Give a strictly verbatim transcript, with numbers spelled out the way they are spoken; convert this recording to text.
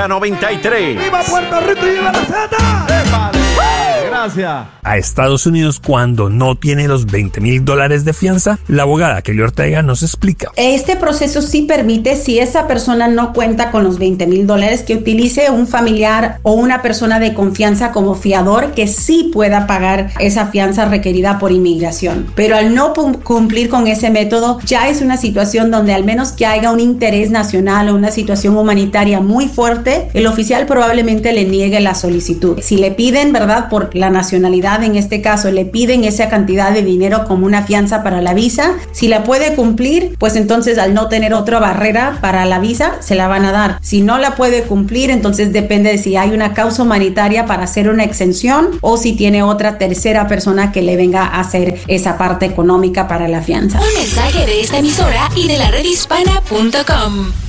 Z noventa y tres. ¡Viva Puerto Rico y viva la Z! ¡Épale! Gracias. A Estados Unidos, cuando no tiene los veinte mil dólares de fianza, la abogada Kelly Ortega nos explica. Este proceso sí permite, si esa persona no cuenta con los veinte mil dólares, que utilice un familiar o una persona de confianza como fiador que sí pueda pagar esa fianza requerida por inmigración. Pero al no cumplir con ese método, ya es una situación donde al menos que haya un interés nacional o una situación humanitaria muy fuerte, el oficial probablemente le niegue la solicitud. Si le piden, ¿verdad?, por la nacionalidad, en este caso, le piden esa cantidad de dinero como una fianza para la visa, si la puede cumplir, pues entonces al no tener otra barrera para la visa, se la van a dar. Si no la puede cumplir, entonces depende de si hay una causa humanitaria para hacer una exención o si tiene otra tercera persona que le venga a hacer esa parte económica para la fianza. Un mensaje de esta emisora y de la red hispana punto com.